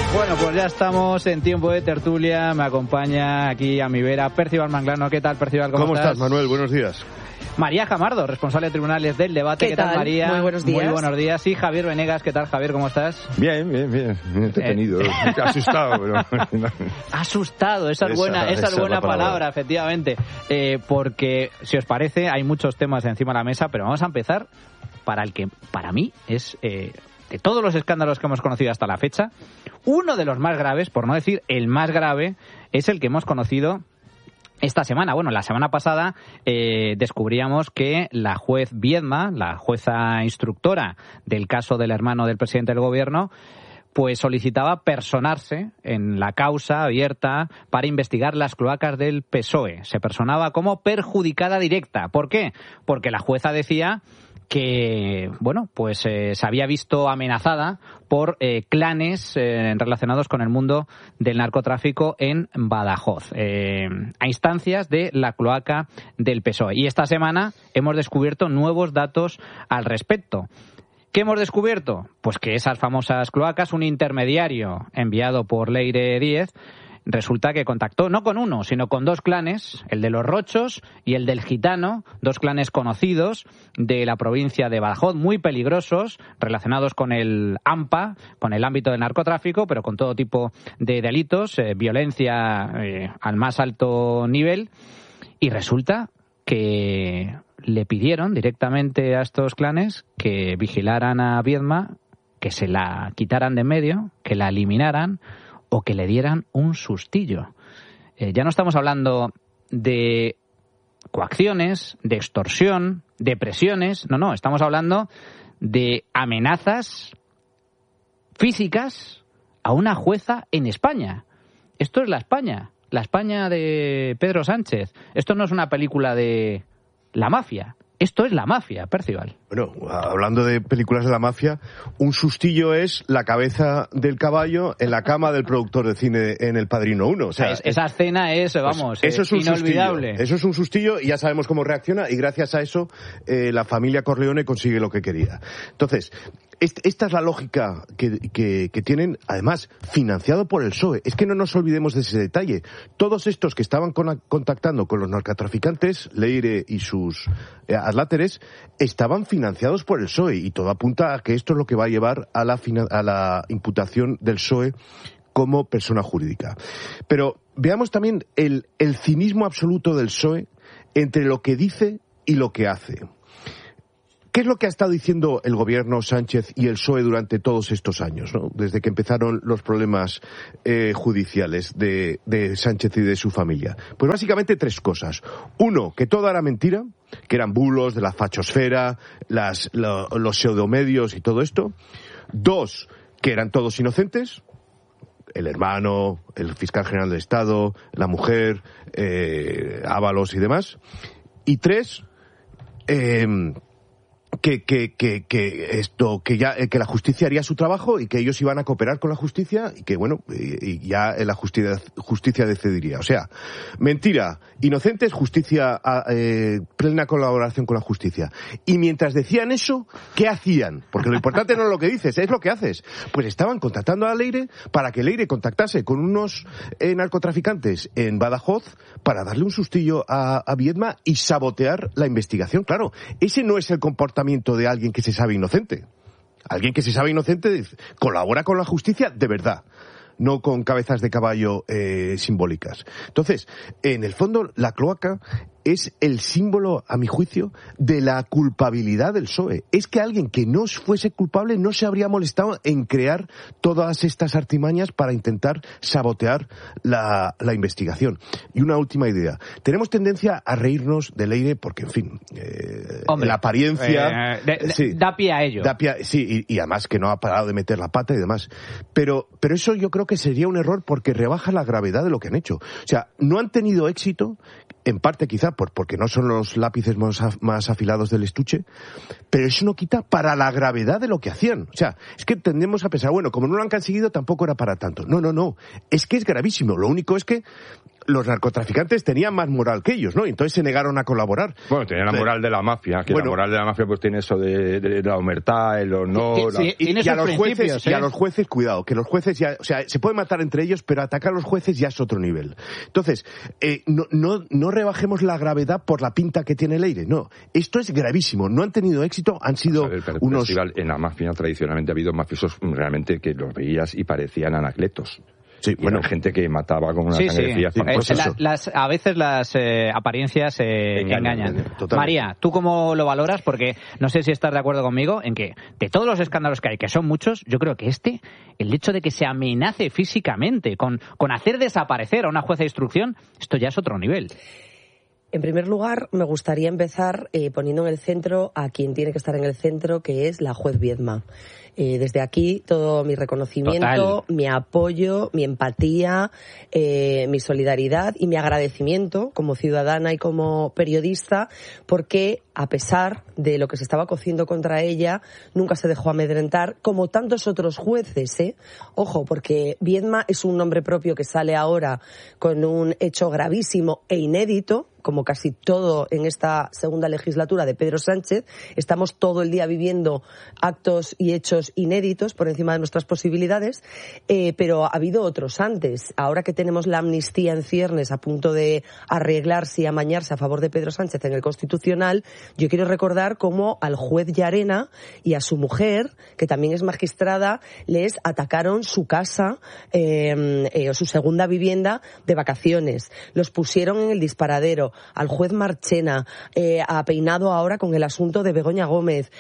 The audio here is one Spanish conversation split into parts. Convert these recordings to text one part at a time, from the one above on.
Bueno, pues ya estamos en tiempo de tertulia. Me acompaña aquí a mi vera Percival Manglano. ¿Qué tal, Percival? ¿Cómo estás, Manuel? Buenos días. María Jamardo, responsable de Tribunales del Debate. ¿Qué tal, María? Muy buenos días. Muy buenos días. Y Javier Venegas. ¿Qué tal, Javier? ¿Cómo estás? Bien. Entretenido. Asustado, pero... Asustado, esa es buena palabra, efectivamente. Porque, si os parece, hay muchos temas encima de la mesa, pero vamos a empezar para el que, para mí, es... de todos los escándalos que hemos conocido hasta la fecha, uno de los más graves, por no decir el más grave, es el que hemos conocido esta semana. Bueno, la semana pasada descubríamos que la juez Viedma, la jueza instructora del caso del hermano del presidente del gobierno, pues solicitaba personarse en la causa abierta para investigar las cloacas del PSOE. Se personaba como perjudicada directa. ¿Por qué? Porque la jueza decía que, bueno, pues se había visto amenazada por clanes relacionados con el mundo del narcotráfico en Badajoz, a instancias de la cloaca del PSOE. Y esta semana hemos descubierto nuevos datos al respecto. ¿Qué hemos descubierto? Pues que esas famosas cloacas, un intermediario enviado por Leire Díez, resulta que contactó no con uno, sino con dos clanes, el de los Rochos y el del Gitano, dos clanes conocidos de la provincia de Badajoz, muy peligrosos, relacionados con el AMPA, con el ámbito del narcotráfico, pero con todo tipo de delitos, violencia al más alto nivel. Y resulta que le pidieron directamente a estos clanes que vigilaran a Viedma, que se la quitaran de en medio, que la eliminaran, o que le dieran un sustillo. Ya no estamos hablando de coacciones, de extorsión, de presiones, no, estamos hablando de amenazas físicas a una jueza en España. Esto es la España de Pedro Sánchez. Esto no es una película de la mafia. Esto es la mafia, Percival. Bueno, hablando de películas de la mafia, un sustillo es la cabeza del caballo en la cama del productor de cine en El Padrino 1. O sea, esa escena es, vamos, eso es un inolvidable. Sustillo. Eso es un sustillo y ya sabemos cómo reacciona, y gracias a eso la familia Corleone consigue lo que quería. Entonces, esta es la lógica que tienen, además, financiado por el PSOE. Es que no nos olvidemos de ese detalle. Todos estos que estaban contactando con los narcotraficantes, Leire y sus adláteres, estaban financiados por el PSOE, y todo apunta a que esto es lo que va a llevar a la imputación del PSOE como persona jurídica. Pero veamos también el cinismo absoluto del PSOE entre lo que dice y lo que hace. ¿Qué es lo que ha estado diciendo el gobierno Sánchez y el PSOE durante todos estos años, ¿no? Desde que empezaron los problemas judiciales de Sánchez y de su familia? Pues básicamente tres cosas. Uno, que todo era mentira, que eran bulos de la fachosfera, los pseudomedios y todo esto. Dos, que eran todos inocentes. El hermano, el fiscal general del Estado, la mujer, Ábalos y demás. Y tres, que la justicia haría su trabajo y que ellos iban a cooperar con la justicia y que, bueno, y ya la justicia decidiría. O sea, mentira, inocentes, justicia, plena colaboración con la justicia. Y mientras decían eso, ¿qué hacían? Porque lo importante no es lo que dices, es lo que haces. Pues estaban contactando a Leire para que Leire contactase con unos narcotraficantes en Badajoz para darle un sustillo a Viedma y sabotear la investigación. Claro, ese no es el comportamiento de alguien que se sabe inocente. Alguien que se sabe inocente colabora con la justicia de verdad, no con cabezas de caballo simbólicas. Entonces, en el fondo, la cloaca es el símbolo, a mi juicio, de la culpabilidad del PSOE. Es que alguien que no fuese culpable no se habría molestado en crear todas estas artimañas para intentar sabotear la investigación. Y una última idea. Tenemos tendencia a reírnos de Leire porque, en fin, la apariencia... sí, da pie a ello. Sí, y además que no ha parado de meter la pata y demás. Pero eso yo creo que sería un error porque rebaja la gravedad de lo que han hecho. O sea, no han tenido éxito, en parte quizá porque no son los lápices más afilados del estuche, pero eso no quita para la gravedad de lo que hacían. O sea, es que tendemos a pensar, bueno, como no lo han conseguido, tampoco era para tanto. No. Es que es gravísimo. Lo único es que los narcotraficantes tenían más moral que ellos, ¿no? Y entonces se negaron a colaborar. Bueno, tenían la moral de la mafia, que la moral de la mafia pues tiene eso de la omertad, el honor... Y a los jueces, cuidado, que los jueces ya... O sea, se puede matar entre ellos, pero atacar a los jueces ya es otro nivel. Entonces, no rebajemos la gravedad por la pinta que tiene Leire, no. Esto es gravísimo. No han tenido éxito, han sido unos... En la mafia tradicionalmente ha habido mafiosos realmente que los veías y parecían anacletos. Sí, bueno, gente que mataba con una sangre a veces las apariencias engañan. Totalmente. María, ¿tú cómo lo valoras? Porque no sé si estás de acuerdo conmigo en que de todos los escándalos que hay, que son muchos, yo creo que el hecho de que se amenace físicamente con hacer desaparecer a una jueza de instrucción, esto ya es otro nivel. En primer lugar, me gustaría empezar poniendo en el centro a quien tiene que estar en el centro, que es la juez Viedma. Desde aquí, todo mi reconocimiento, mi apoyo, mi empatía, mi solidaridad y mi agradecimiento como ciudadana y como periodista, porque a pesar de lo que se estaba cociendo contra ella, nunca se dejó amedrentar, como tantos otros jueces, ¿eh? Ojo, porque Viedma es un nombre propio que sale ahora con un hecho gravísimo e inédito, como casi todo en esta segunda legislatura de Pedro Sánchez. Estamos todo el día viviendo actos y hechos inéditos por encima de nuestras posibilidades, pero ha habido otros antes. Ahora que tenemos la amnistía en ciernes a punto de arreglarse y amañarse a favor de Pedro Sánchez en el Constitucional, yo quiero recordar cómo al juez Llarena y a su mujer, que también es magistrada, les atacaron su casa o su segunda vivienda de vacaciones. Los pusieron en el disparadero. Al juez Marchena, a Peinado ahora con el asunto de Begoña Gómez,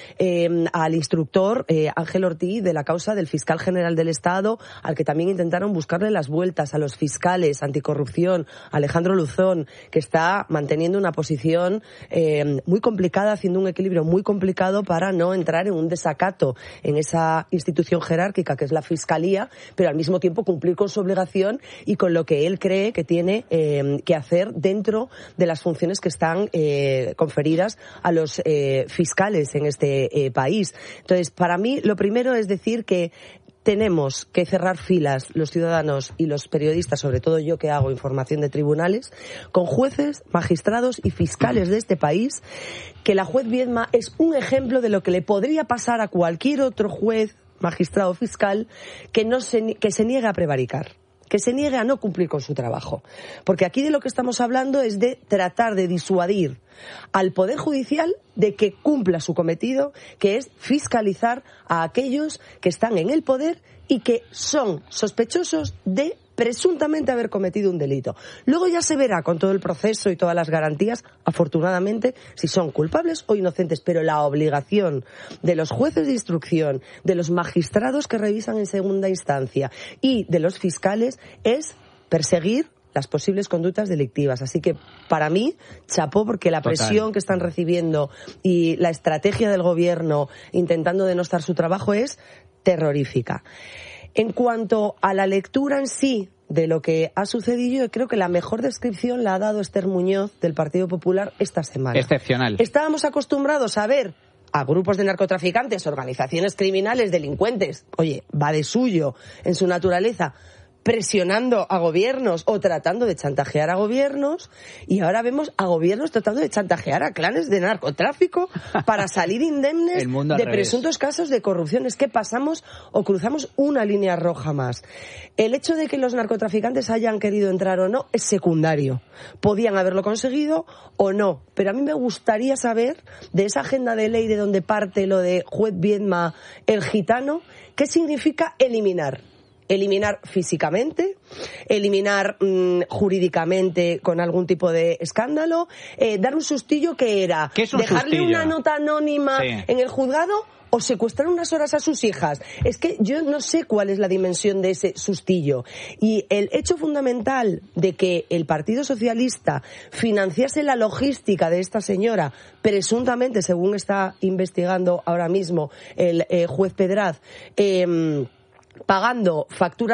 al instructor Ángel Ortiz de la causa del fiscal general del Estado, al que también intentaron buscarle las vueltas, a los fiscales anticorrupción, Alejandro Luzón, que está manteniendo una posición muy complicada, haciendo un equilibrio muy complicado para no entrar en un desacato en esa institución jerárquica que es la Fiscalía, pero al mismo tiempo cumplir con su obligación y con lo que él cree que tiene que hacer dentro de las funciones que están conferidas a los fiscales en este país. Entonces, para mí, lo primero es decir que tenemos que cerrar filas los ciudadanos y los periodistas, sobre todo yo que hago información de tribunales, con jueces, magistrados y fiscales de este país, que la juez Viedma es un ejemplo de lo que le podría pasar a cualquier otro juez, magistrado o fiscal que se niegue a prevaricar, que se niegue a no cumplir con su trabajo. Porque aquí de lo que estamos hablando es de tratar de disuadir al Poder Judicial de que cumpla su cometido, que es fiscalizar a aquellos que están en el poder y que son sospechosos de presuntamente haber cometido un delito. Luego ya se verá con todo el proceso y todas las garantías, afortunadamente, si son culpables o inocentes, pero la obligación de los jueces de instrucción, de los magistrados que revisan en segunda instancia y de los fiscales es perseguir las posibles conductas delictivas. Así que, para mí, chapó, porque la presión que están recibiendo y la estrategia del gobierno intentando denostar su trabajo es terrorífica. En cuanto a la lectura en sí de lo que ha sucedido, yo creo que la mejor descripción la ha dado Esther Muñoz del Partido Popular esta semana. Excepcional. Estábamos acostumbrados a ver a grupos de narcotraficantes, organizaciones criminales, delincuentes, oye, va de suyo en su naturaleza, presionando a gobiernos o tratando de chantajear a gobiernos, y ahora vemos a gobiernos tratando de chantajear a clanes de narcotráfico para salir indemnes de presuntos casos de corrupción. Es que pasamos o cruzamos una línea roja más. El hecho de que los narcotraficantes hayan querido entrar o no es secundario. Podían haberlo conseguido o no, pero a mí me gustaría saber de esa agenda de ley de donde parte lo de juez Viedma, el gitano, ¿qué significa eliminar? Eliminar físicamente, eliminar jurídicamente con algún tipo de escándalo, dar un sustillo que era dejarle una nota anónima en el juzgado o secuestrar unas horas a sus hijas. Es que yo no sé cuál es la dimensión de ese sustillo. Y el hecho fundamental de que el Partido Socialista financiase la logística de esta señora, presuntamente, según está investigando ahora mismo el juez Pedraz, pagando facturas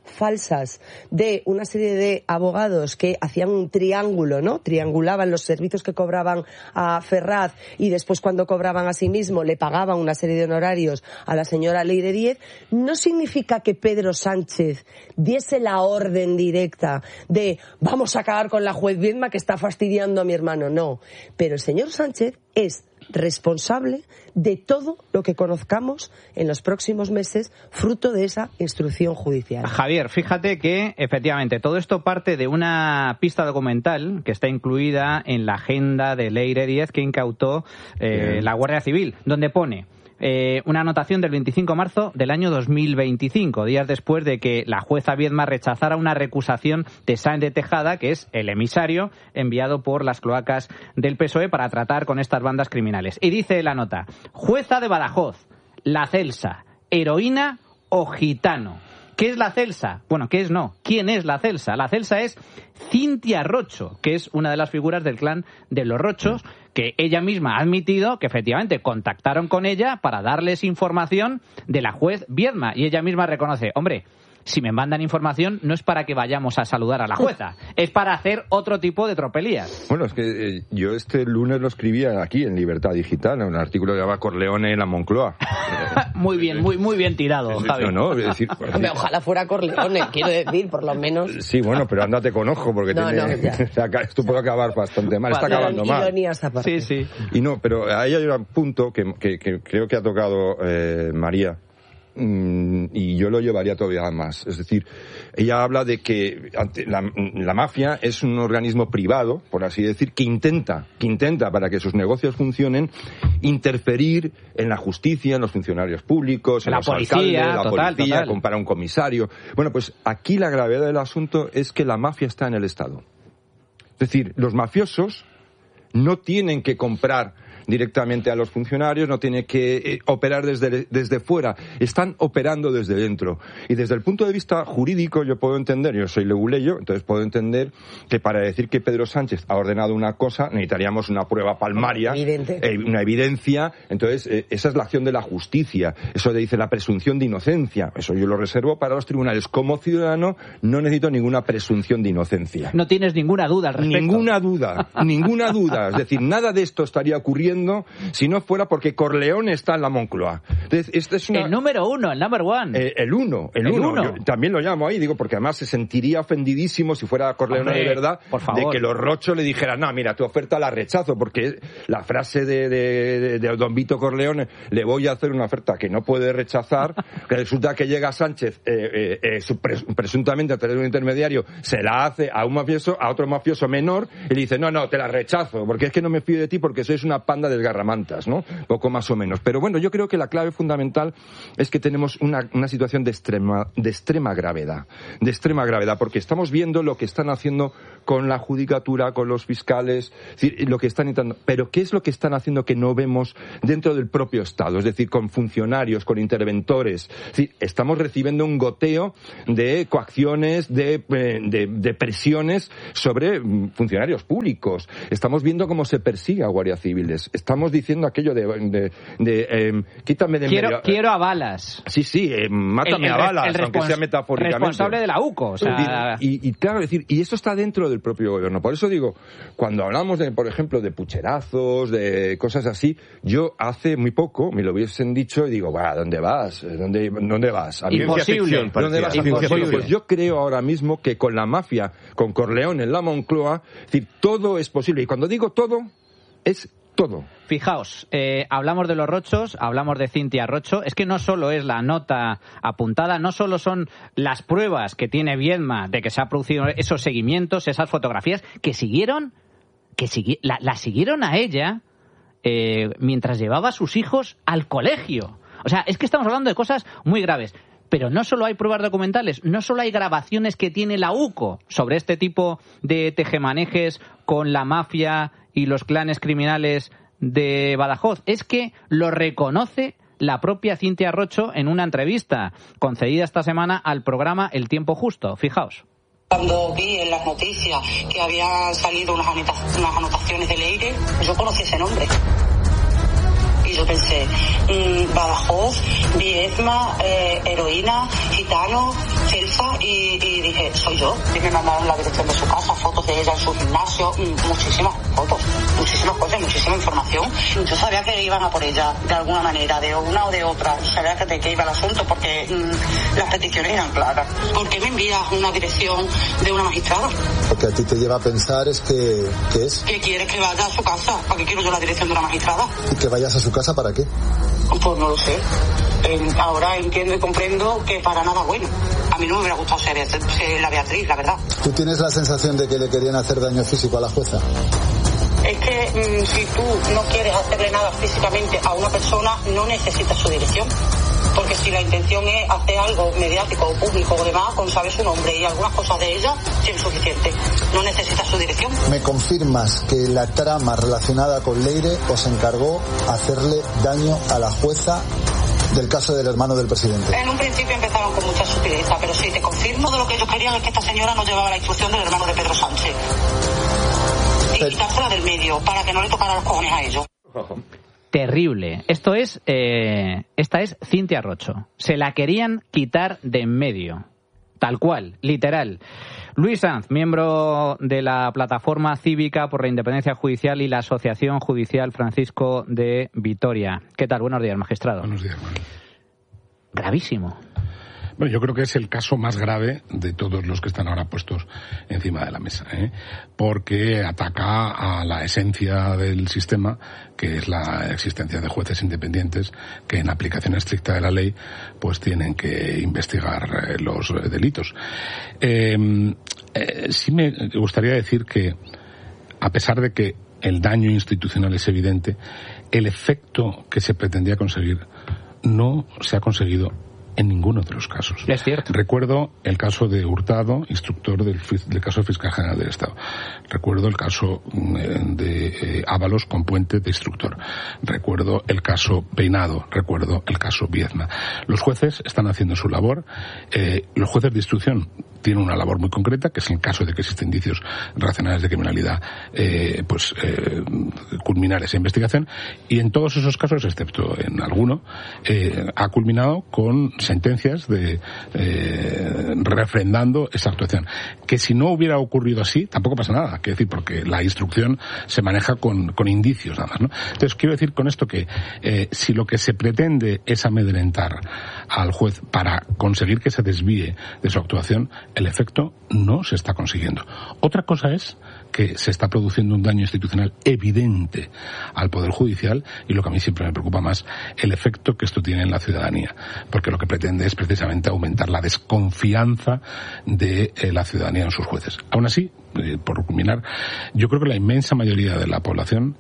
falsas de una serie de abogados que hacían un triángulo, ¿no? Triangulaban los servicios que cobraban a Ferraz y después cuando cobraban a sí mismo le pagaban una serie de honorarios a la señora Leire Díez, no significa que Pedro Sánchez diese la orden directa de vamos a acabar con la juez Viedma que está fastidiando a mi hermano, no. Pero el señor Sánchez es responsable de todo lo que conozcamos en los próximos meses fruto de esa instrucción judicial. Javier, fíjate que efectivamente todo esto parte de una pista documental que está incluida en la agenda de Leire Díez que incautó la Guardia Civil, donde pone una anotación del 25 de marzo del año 2025, días después de que la jueza Viedma rechazara una recusación de Sáenz de Tejada, que es el emisario enviado por las cloacas del PSOE para tratar con estas bandas criminales. Y dice la nota: jueza de Badajoz, la Celsa, heroína o gitano. ¿Qué es la Celsa? Bueno, ¿qué es no? ¿Quién es la Celsa? La Celsa es Cintia Rocho, que es una de las figuras del clan de los Rochos, que ella misma ha admitido que efectivamente contactaron con ella para darles información de la juez Viedma. Y ella misma reconoce, hombre, si me mandan información no es para que vayamos a saludar a la jueza, es para hacer otro tipo de tropelías. Bueno, es que yo este lunes lo escribía aquí en Libertad Digital, en un artículo que llamaba Corleone en la Moncloa. Muy bien, muy bien tirado, Javi. No, es decir, hombre, ojalá fuera Corleone, quiero decir, por lo menos. Sí, bueno, pero ándate con ojo, porque esto puede acabar bastante mal, está acabando mal. Sí. Y no, pero ahí hay un punto que creo que ha tocado María, y yo lo llevaría todavía más. Es decir, ella habla de que la mafia es un organismo privado, por así decir, que intenta para que sus negocios funcionen, interferir en la justicia, en los funcionarios públicos, en los alcaldes, la policía, comprar un comisario. Bueno, pues aquí la gravedad del asunto es que la mafia está en el Estado. Es decir, los mafiosos no tienen que comprar directamente a los funcionarios, no tiene que operar desde fuera, están operando desde dentro. Y desde el punto de vista jurídico yo puedo entender, yo soy leguleyo, entonces puedo entender que para decir que Pedro Sánchez ha ordenado una cosa necesitaríamos una prueba palmaria, una evidencia, entonces esa es la acción de la justicia, eso dice la presunción de inocencia, eso yo lo reservo para los tribunales. Como ciudadano no necesito ninguna presunción de inocencia. No tienes ninguna duda al respecto. Ninguna duda, es decir, nada de esto estaría ocurriendo si no fuera porque Corleone está en la Moncloa. Entonces, es el número uno, el number one. El uno. Yo también lo llamo ahí, digo, porque además se sentiría ofendidísimo si fuera Corleone de verdad, de que los Rochos le dijeran, no, mira, tu oferta la rechazo, porque la frase de don Vito Corleone, le voy a hacer una oferta que no puede rechazar, que resulta que llega Sánchez, presuntamente a través de un intermediario, se la hace a un mafioso, a otro mafioso menor, y le dice, no, te la rechazo, porque es que no me fío de ti porque sois una panda de desgarramantas, ¿no? Poco más o menos. Pero bueno, yo creo que la clave fundamental es que tenemos una situación de extrema gravedad, porque estamos viendo lo que están haciendo con la judicatura, con los fiscales, es decir, lo que están intentando. Pero ¿qué es lo que están haciendo que no vemos dentro del propio Estado? Es decir, con funcionarios, con interventores. Es decir, estamos recibiendo un goteo de coacciones, de presiones sobre funcionarios públicos. Estamos viendo cómo se persigue a guardias civiles. Estamos diciendo aquello quítame de medio. Quiero a balas. Sí, mátame a balas, aunque sea metafóricamente. Responsable de la UCO, o sea... Y claro, decir, y esto está dentro del propio gobierno. Por eso digo, cuando hablamos por ejemplo, de pucherazos, de cosas así, yo hace muy poco me lo hubiesen dicho y digo, ¿dónde vas? ¿Dónde vas? Imposible. ¿Dónde vas? Imposible. Pues yo creo ahora mismo que con la mafia, con Corleone en la Moncloa, es decir, todo es posible. Y cuando digo todo, es todo. Fijaos, hablamos de los Rochos, hablamos de Cintia Rocho. Es que no solo es la nota apuntada, no solo son las pruebas que tiene Viedma de que se han producido esos seguimientos, esas fotografías que la siguieron a ella mientras llevaba a sus hijos al colegio. O sea, es que estamos hablando de cosas muy graves. Pero no solo hay pruebas documentales, no solo hay grabaciones que tiene la UCO sobre este tipo de tejemanejes con la mafia y los clanes criminales de Badajoz. Es que lo reconoce la propia Cintia Rocho en una entrevista concedida esta semana al programa El Tiempo Justo. Fijaos. Cuando vi en las noticias que habían salido unas anotaciones de Leire, yo conocí ese nombre. Y yo pensé, Badajoz, Viedma, heroína, gitano, Celsa, y dije, soy yo. Y me mandaron la dirección de su casa, fotos de ella en su gimnasio, muchísimas fotos, muchísimas cosas, muchísima información. Yo sabía que iban a por ella de alguna manera, de una o de otra. Sabía de qué iba el asunto porque las peticiones eran claras. ¿Por qué me envías una dirección de una magistrada? Lo que a ti te lleva a pensar es que... ¿Qué es? Que quieres que vaya a su casa. ¿Para qué quiero yo la dirección de una magistrada? ¿Y que vayas a su casa para qué? Pues no lo sé. Ahora entiendo y comprendo que para nada bueno. A mí no me hubiera gustado ser la Beatriz, la verdad. ¿Tú tienes la sensación de que le querían hacer daño físico a la jueza? Es que si tú no quieres hacerle nada físicamente a una persona, no necesitas su dirección. Porque si la intención es hacer algo mediático o público o demás, con saber su nombre y algunas cosas de ella, tiene suficiente. No necesitas su dirección. ¿Me confirmas que la trama relacionada con Leire os encargó hacerle daño a la jueza del caso del hermano del presidente? En un principio empezaron con mucha sutileza, pero sí te confirmo de lo que ellos querían es que esta señora no llevaba la instrucción del hermano de Pedro Sánchez. Y quitársela del medio para que no le tocara los cojones a ellos. Terrible. Esta es Cintia Rocho. Se la querían quitar de en medio. Tal cual, literal. Luis Sanz, miembro de la Plataforma Cívica por la Independencia Judicial y la Asociación Judicial Francisco de Vitoria. ¿Qué tal? Buenos días, magistrado. Buenos días, Manuel. Gravísimo. Bueno, yo creo que es el caso más grave de todos los que están ahora puestos encima de la mesa, porque ataca a la esencia del sistema, que es la existencia de jueces independientes que en aplicación estricta de la ley pues tienen que investigar los delitos. Sí me gustaría decir que, a pesar de que el daño institucional es evidente, el efecto que se pretendía conseguir no se ha conseguido en ninguno de los casos. Es cierto. Recuerdo el caso de Hurtado, instructor del caso del Fiscal General del Estado. Recuerdo el caso de Ábalos con Puente de instructor. Recuerdo el caso Peinado. Recuerdo el caso Viedma. Los jueces están haciendo su labor. Los jueces de instrucción tienen una labor muy concreta, que es en caso de que existen indicios racionales de criminalidad, culminar esa investigación. Y en todos esos casos, excepto en alguno, ha culminado con sentencias refrendando esa actuación. Que si no hubiera ocurrido así, tampoco pasa nada. Quiero decir, porque la instrucción se maneja con indicios nada más, ¿no? Entonces, quiero decir con esto que si lo que se pretende es amedrentar al juez para conseguir que se desvíe de su actuación, el efecto no se está consiguiendo. Otra cosa es que se está produciendo un daño institucional evidente al Poder Judicial, y lo que a mí siempre me preocupa más, el efecto que esto tiene en la ciudadanía, porque lo que pretende es precisamente aumentar la desconfianza de la ciudadanía en sus jueces. Aún así, por culminar, yo creo que la inmensa mayoría de la población,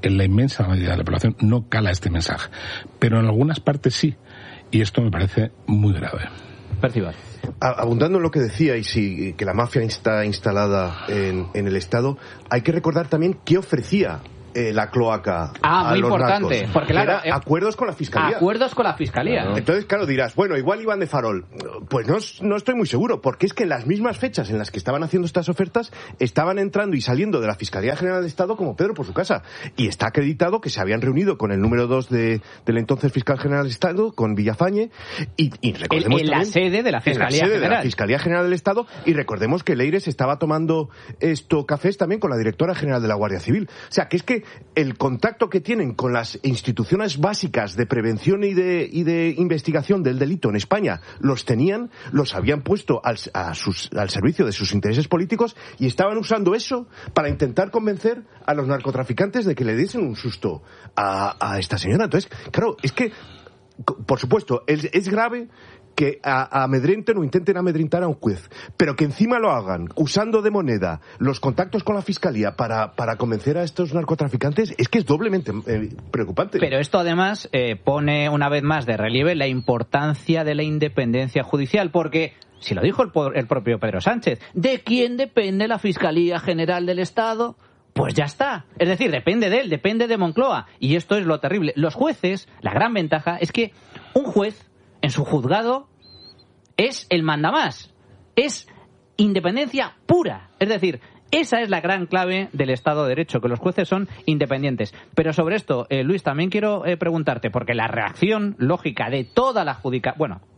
no cala este mensaje, pero en algunas partes sí, y esto me parece muy grave. Percibar. Abundando en lo que decíais y que la mafia está instalada en el Estado, hay que recordar también qué ofrecía la cloaca a muy los importante, narcos. porque claro, acuerdos con la Fiscalía. Acuerdos con la Fiscalía. Claro. Entonces, claro, dirás, bueno, igual iban de farol. Pues no estoy muy seguro, porque es que en las mismas fechas en las que estaban haciendo estas ofertas, estaban entrando y saliendo de la Fiscalía General del Estado como Pedro por su casa. Y está acreditado que se habían reunido con el número 2 del entonces Fiscal General del Estado, con Villafañe, y recordemos en la sede de la Fiscalía General. De la Fiscalía General del Estado, y recordemos que Leire se estaba tomando cafés también con la Directora General de la Guardia Civil. O sea, que es que el contacto que tienen con las instituciones básicas de prevención y de investigación del delito en España los habían puesto al servicio de sus intereses políticos, y estaban usando eso para intentar convencer a los narcotraficantes de que le diesen un susto a esta señora. Entonces, claro, es que, por supuesto, es grave que amedrenten o intenten amedrentar a un juez, pero que encima lo hagan usando de moneda los contactos con la Fiscalía para convencer a estos narcotraficantes, es que es doblemente preocupante. Pero esto además pone una vez más de relieve la importancia de la independencia judicial, porque, si lo dijo el propio Pedro Sánchez, ¿de quién depende la Fiscalía General del Estado? Pues ya está. Es decir, depende de él, depende de Moncloa. Y esto es lo terrible. Los jueces, la gran ventaja es que un juez en su juzgado es el mandamás, es independencia pura. Es decir, esa es la gran clave del Estado de Derecho, que los jueces son independientes. Pero sobre esto, Luis, también quiero preguntarte, porque la reacción lógica de toda la judicatura, bueno,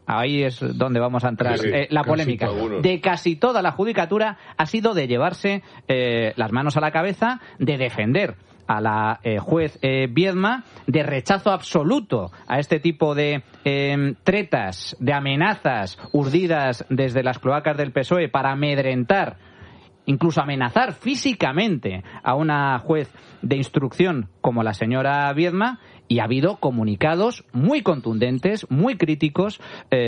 ahí es donde vamos a entrar, la polémica, de casi toda la judicatura ha sido de llevarse las manos a la cabeza, de defender a la juez Biedma, de rechazo absoluto a este tipo de tretas, de amenazas urdidas desde las cloacas del PSOE para amedrentar, incluso amenazar físicamente a una juez de instrucción como la señora Biedma, y ha habido comunicados muy contundentes, muy críticos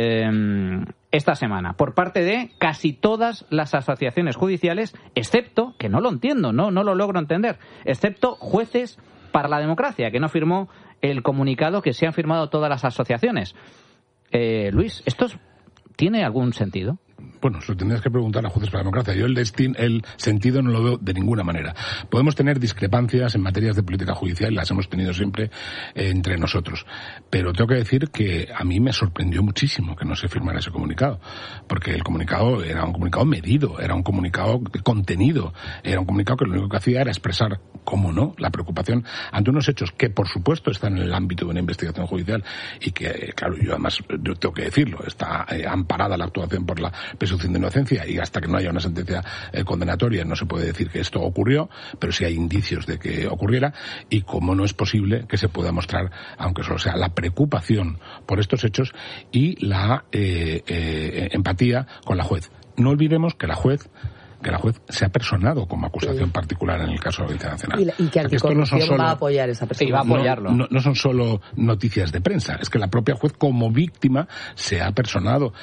esta semana por parte de casi todas las asociaciones judiciales, excepto, que no lo entiendo, no lo logro entender, excepto Jueces para la Democracia, que no firmó el comunicado que sí han firmado todas las asociaciones. Luis, ¿esto tiene algún sentido? Bueno, eso tendrías que preguntar a Jueces para la Democracia. Yo el sentido no lo veo de ninguna manera. Podemos tener discrepancias en materias de política judicial, y las hemos tenido siempre entre nosotros. Pero tengo que decir que a mí me sorprendió muchísimo que no se firmara ese comunicado. Porque el comunicado era un comunicado medido, era un comunicado contenido, era un comunicado que lo único que hacía era expresar, cómo no, la preocupación ante unos hechos que, por supuesto, están en el ámbito de una investigación judicial y que, claro, yo tengo que decirlo, está amparada la actuación por la presunción de inocencia, y hasta que no haya una sentencia condenatoria no se puede decir que esto ocurrió, pero sí hay indicios de que ocurriera, y como no es posible que se pueda mostrar, aunque solo sea, la preocupación por estos hechos y la empatía con la juez. No olvidemos que la juez se ha personado como acusación particular en el caso de la Audiencia Nacional. Y que Anticorrupción va a apoyar esa persona. Y va a apoyarlo. No son solo noticias de prensa, es que la propia juez como víctima se ha personado,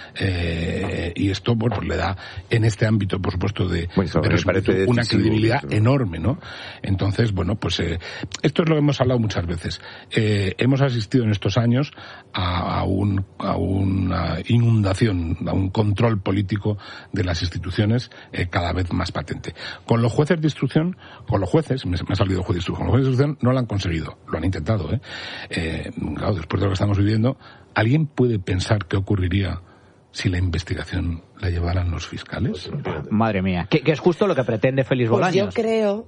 y esto pues le da en este ámbito, por supuesto, de una credibilidad enorme, ¿no? Entonces, pues esto es lo que hemos hablado muchas veces. Hemos asistido en estos años a una inundación, a un control político de las instituciones cada vez más patente. Con los jueces de instrucción, me ha salido juez de instrucción, los jueces de instrucción no lo han conseguido, lo han intentado, claro, después de lo que estamos viviendo, ¿alguien puede pensar qué ocurriría si la investigación la llevaran los fiscales? Madre mía, que es justo lo que pretende Félix Bolaños. Yo creo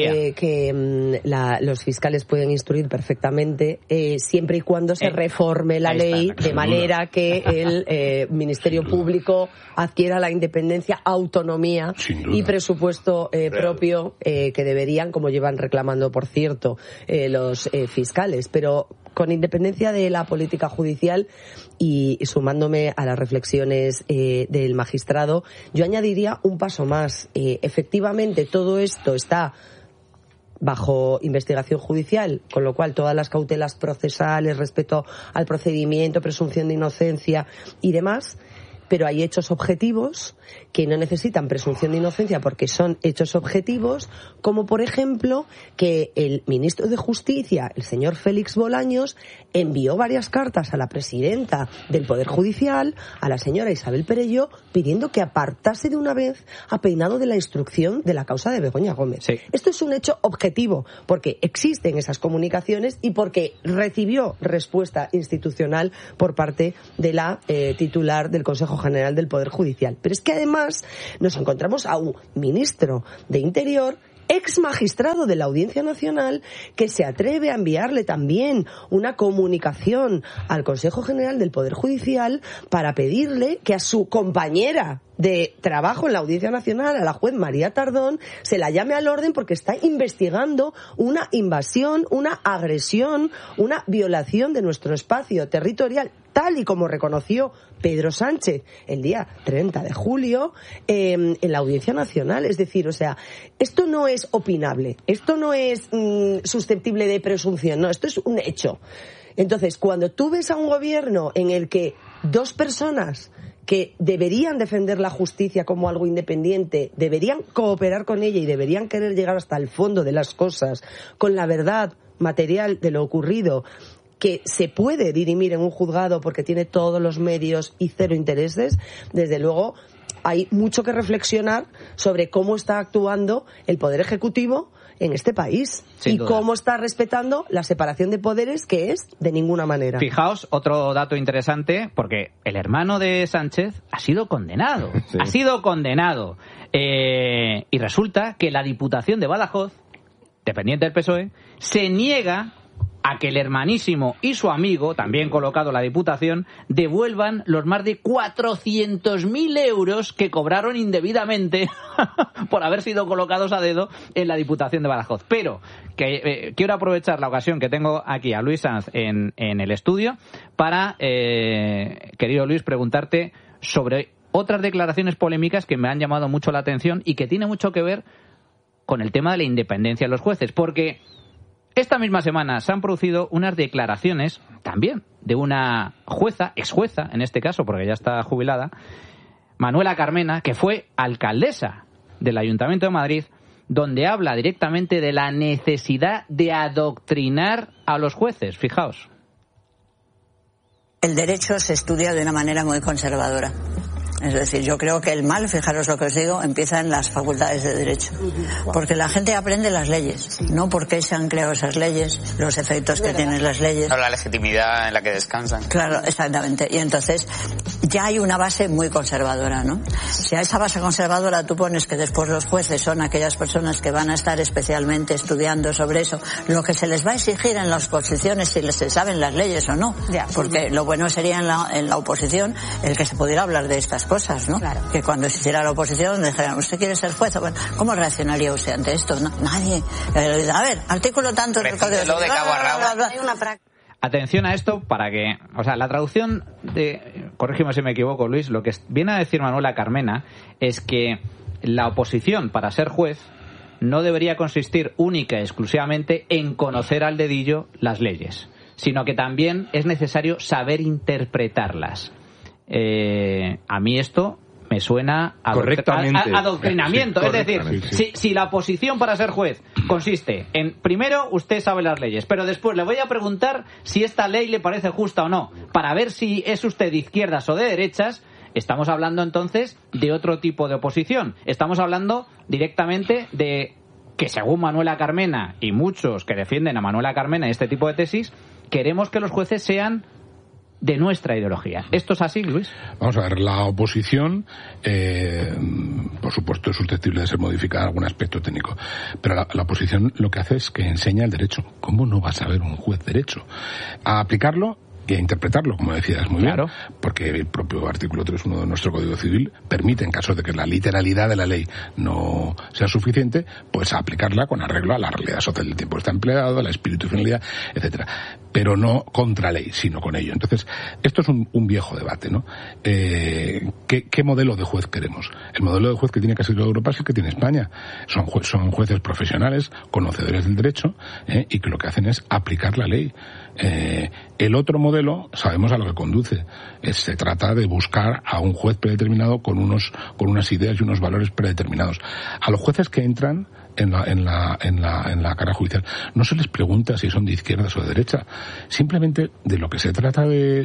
que los fiscales pueden instruir perfectamente, siempre y cuando se reforme la ley de manera que el Ministerio Público adquiera la independencia, autonomía y presupuesto propio que deberían, como llevan reclamando, por cierto, los fiscales. Pero con independencia de la política judicial y sumándome a las reflexiones del magistrado, yo añadiría un paso más. Efectivamente, todo esto está bajo investigación judicial, con lo cual todas las cautelas procesales respecto al procedimiento, presunción de inocencia y demás, pero hay hechos objetivos que no necesitan presunción de inocencia porque son hechos objetivos, como por ejemplo que el ministro de Justicia, el señor Félix Bolaños, envió varias cartas a la presidenta del Poder Judicial, a la señora Isabel Perelló, pidiendo que apartase de una vez a Peinado de la instrucción de la causa de Begoña Gómez. Sí. Esto es un hecho objetivo porque existen esas comunicaciones y porque recibió respuesta institucional por parte de la titular del Consejo General del Poder Judicial. Pero es que además nos encontramos a un ministro de Interior, ex magistrado de la Audiencia Nacional, que se atreve a enviarle también una comunicación al Consejo General del Poder Judicial para pedirle que a su compañera de trabajo en la Audiencia Nacional, a la juez María Tardón, se la llame al orden porque está investigando una invasión, una agresión, una violación de nuestro espacio territorial, tal y como reconoció Pedro Sánchez el día 30 de julio en la Audiencia Nacional. Es decir, esto no es opinable, esto no es susceptible de presunción, no, esto es un hecho. Entonces, cuando tú ves a un gobierno en el que dos personas que deberían defender la justicia como algo independiente, deberían cooperar con ella y deberían querer llegar hasta el fondo de las cosas, con la verdad material de lo ocurrido, que se puede dirimir en un juzgado porque tiene todos los medios y cero intereses, desde luego hay mucho que sobre cómo está actuando el Poder Ejecutivo en este país y cómo está respetando la separación de poderes, que es de ninguna manera. Fijaos, otro dato interesante, porque el hermano de Sánchez ha sido condenado. Sí. Ha sido condenado. Y resulta que la Diputación de Badajoz, dependiente del PSOE, se niega a que el hermanísimo y su amigo, también colocado en la Diputación, devuelvan los más de 400.000 euros que cobraron indebidamente por haber sido colocados a dedo en la Diputación de Badajoz. Pero que quiero aprovechar la ocasión que tengo aquí a Luis Sanz en el estudio para, querido Luis, preguntarte sobre otras declaraciones polémicas que me han llamado mucho la atención y que tiene mucho que ver con el tema de la independencia de los jueces, porque esta misma semana se han producido unas declaraciones también de una jueza, exjueza en este caso, porque ya está jubilada, Manuela Carmena, que fue alcaldesa del Ayuntamiento de Madrid, donde habla directamente de la necesidad de adoctrinar a los jueces. Fijaos. El derecho se estudia de una manera muy conservadora. Es decir, yo creo que el mal, fijaros lo que os digo, empieza en las facultades de derecho. Porque la gente aprende las leyes, no porque se han creado esas leyes, los efectos que tienen las leyes. La legitimidad en la que descansan. Claro, exactamente. Y entonces ya hay una base muy conservadora, ¿no? Si a esa base conservadora tú pones que después los jueces son aquellas personas que van a estar especialmente estudiando sobre eso, lo que se les va a exigir en las oposiciones, si se saben las leyes o no. Porque lo bueno sería en la oposición el que se pudiera hablar de estas cosas, ¿no? Claro. Que cuando se hiciera la oposición dijeran, ¿usted quiere ser juez? Bueno, ¿cómo reaccionaría usted ante esto? No, nadie. A ver, artículo tanto del Código Civil. Atención a esto para que, o sea, la traducción de, corrígeme si me equivoco, Luis, lo que viene a decir Manuela Carmena es que la oposición para ser juez no debería consistir única y exclusivamente en conocer al dedillo las leyes, sino que también es necesario saber interpretarlas. A mí esto me suena a adoctrinamiento. Es decir, si la oposición para ser juez consiste en, primero, usted sabe las leyes, pero después le voy a preguntar si esta ley le parece justa o no, para ver si es usted de izquierdas o de derechas, estamos hablando entonces de otro tipo de oposición. Estamos hablando directamente de que, según Manuela Carmena y muchos que defienden a Manuela Carmena y este tipo de tesis, queremos que los jueces sean de nuestra ideología. ¿Esto es así, Luis? Vamos a ver, la oposición, por supuesto, es susceptible de ser modificada en algún aspecto técnico, pero la oposición lo que hace es que enseña el derecho. ¿Cómo no va a saber un juez derecho? A aplicarlo y a interpretarlo, como decías muy bien, porque el propio artículo 3.1 de nuestro Código Civil permite, en caso de que la literalidad de la ley no sea suficiente, pues a aplicarla con arreglo a la realidad social del tiempo que está empleado, a la espíritu y finalidad, etcétera. Pero no contra ley, sino con ello. Entonces, esto es un viejo debate, ¿no? ¿Qué modelo de juez queremos? El modelo de juez que tiene casi toda Europa es el que tiene España. Son jueces profesionales, conocedores del derecho, y que lo que hacen es aplicar la ley. El otro modelo, sabemos a lo que conduce. Se trata de buscar a un juez predeterminado con unas ideas y unos valores predeterminados. A los jueces que entran en la carrera judicial no se les pregunta si son de izquierdas o de derecha. Simplemente de lo que se trata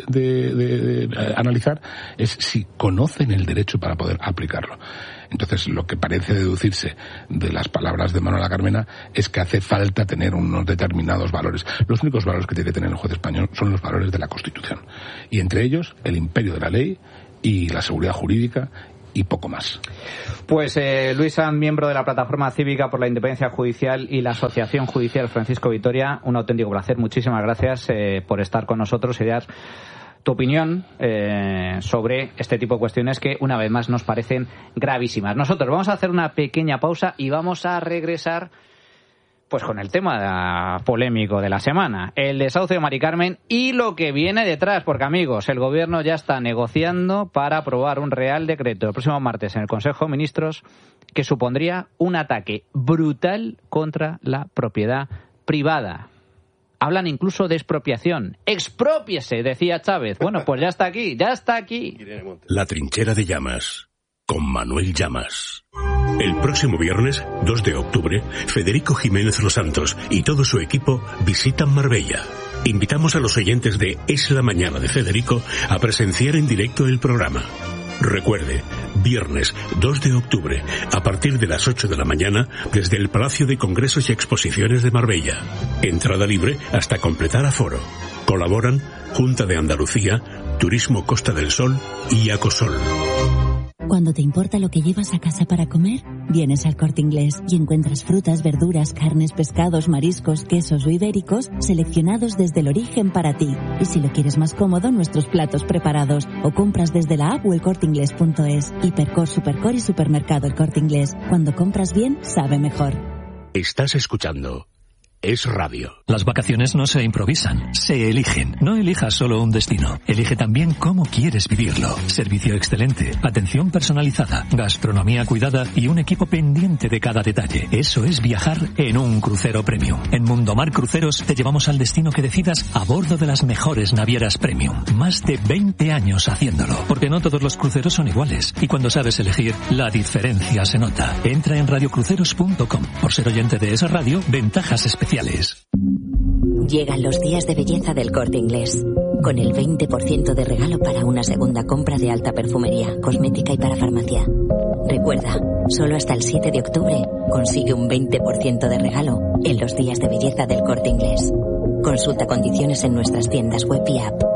de analizar es si conocen el derecho para poder aplicarlo. Entonces, lo que parece deducirse de las palabras de Manuela Carmena es que hace falta tener unos determinados valores. Los únicos valores que tiene que tener el juez español son los valores de la Constitución. Y entre ellos, el imperio de la ley y la seguridad jurídica y poco más. Pues Luis Sanz, miembro de la Plataforma Cívica por la Independencia Judicial y la Asociación Judicial Francisco Vitoria, un auténtico placer. Muchísimas gracias por estar con nosotros y dar tu opinión sobre este tipo de cuestiones que, una vez más, nos parecen gravísimas. Nosotros vamos a hacer una pequeña pausa y vamos a regresar pues con el tema polémico de la semana, el desahucio de Mari Carmen y lo que viene detrás, porque, amigos, el Gobierno ya está negociando para aprobar un Real Decreto el próximo martes en el Consejo de Ministros que supondría un ataque brutal contra la propiedad privada. Hablan incluso de expropiación. ¡Exprópiese!, decía Chávez. Bueno, pues ya está aquí, ya está aquí. La trinchera de Llamas, con Manuel Llamas. El próximo viernes, 2 de octubre, Federico Jiménez Los Santos y todo su equipo visitan Marbella. Invitamos a los oyentes de Es la Mañana de Federico a presenciar en directo el programa. Recuerde, viernes 2 de octubre, a partir de las 8 de la mañana, desde el Palacio de Congresos y Exposiciones de Marbella. Entrada libre hasta completar aforo. Colaboran Junta de Andalucía, Turismo Costa del Sol y Acosol. Cuando te importa lo que llevas a casa para comer, vienes al Corte Inglés y encuentras frutas, verduras, carnes, pescados, mariscos, quesos o ibéricos seleccionados desde el origen para ti. Y si lo quieres más cómodo, nuestros platos preparados. O compras desde la app o elcorteinglés.es. Hipercor, Supercor y Supermercado El Corte Inglés. Cuando compras bien, sabe mejor. Estás escuchando Es Radio. Las vacaciones no se improvisan, se eligen. No elijas solo un destino, elige también cómo quieres vivirlo. Servicio excelente, atención personalizada, gastronomía cuidada y un equipo pendiente de cada detalle. Eso es viajar en un crucero premium. En Mundomar Cruceros te llevamos al destino que decidas a bordo de las mejores navieras premium. Más de 20 años haciéndolo, porque no todos los cruceros son iguales. Y cuando sabes elegir, la diferencia se nota. Entra en radiocruceros.com. Por ser oyente de esa radio, ventajas especiales. Llegan los días de belleza del Corte Inglés, con el 20% de regalo para una segunda compra de alta perfumería, cosmética y para farmacia. Recuerda, solo hasta el 7 de octubre consigue un 20% de regalo en los días de belleza del Corte Inglés. Consulta condiciones en nuestras tiendas web y app.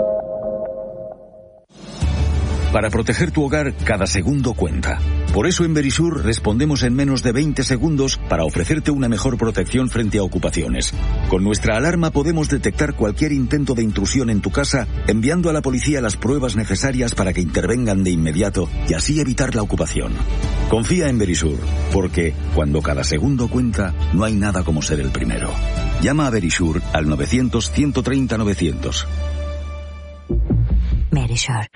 Para proteger tu hogar, cada segundo cuenta. Por eso en Verisur respondemos en menos de 20 segundos para ofrecerte una mejor protección frente a ocupaciones. Con nuestra alarma podemos detectar cualquier intento de intrusión en tu casa, enviando a la policía las pruebas necesarias para que intervengan de inmediato y así evitar la ocupación. Confía en Verisur, porque cuando cada segundo cuenta, no hay nada como ser el primero. Llama a Verisur al 900-130-900. Verisur.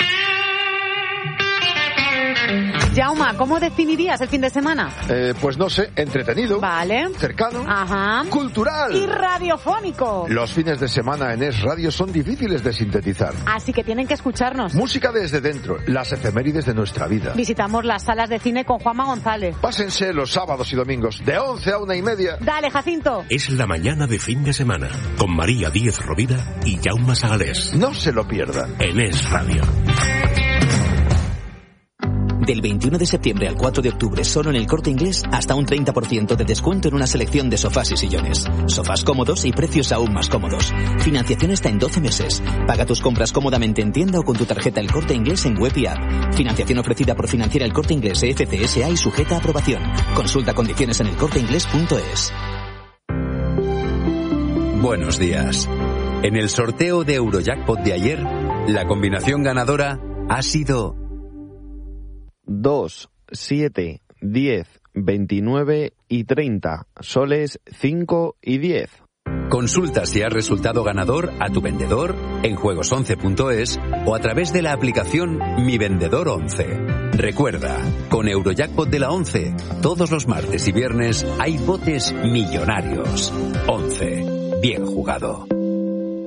Jauma, ¿cómo definirías el fin de semana? Pues no sé, entretenido. Vale. Cercano. Ajá. Cultural. Y radiofónico. Los fines de semana en Es Radio son difíciles de sintetizar. Así que tienen que escucharnos. Música desde dentro, las efemérides de nuestra vida. Visitamos las salas de cine con Juanma González. Pásense los sábados y domingos, de 11 a 1:30. Dale, Jacinto. Es la mañana de fin de semana, con María Díez Rovira y Jaume Sagalés. No se lo pierdan. En Es Radio. Del 21 de septiembre al 4 de octubre, solo en el Corte Inglés, hasta un 30% de descuento en una selección de sofás y sillones. Sofás cómodos y precios aún más cómodos. Financiación está en 12 meses. Paga tus compras cómodamente en tienda o con tu tarjeta El Corte Inglés en web y app. Financiación ofrecida por Financiera El Corte Inglés FCSA y sujeta a aprobación. Consulta condiciones en elcorteinglés.es. Buenos días. En el sorteo de Eurojackpot de ayer, la combinación ganadora ha sido 2, 7, 10, 29 y 30, soles 5 y 10. Consulta si has resultado ganador a tu vendedor en juegos11.es o a través de la aplicación Mi Vendedor 11. Recuerda, con Eurojackpot de la 11, todos los martes y viernes hay botes millonarios. 11. Bien jugado.